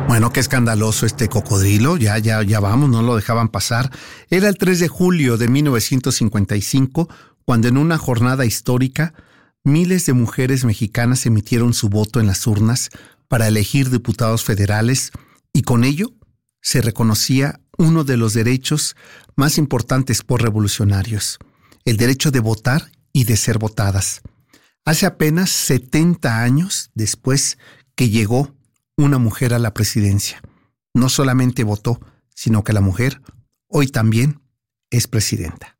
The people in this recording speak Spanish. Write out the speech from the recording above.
Bueno, qué escandaloso este cocodrilo. Ya vamos, no lo dejaban pasar. Era el 3 de julio de 1955, cuando en una jornada histórica, miles de mujeres mexicanas emitieron su voto en las urnas para elegir diputados federales y con ello se reconocía uno de los derechos más importantes por revolucionarios, el derecho de votar y de ser votadas. Hace apenas 70 años después que llegó una mujer a la presidencia. No solamente votó, sino que la mujer hoy también es presidenta.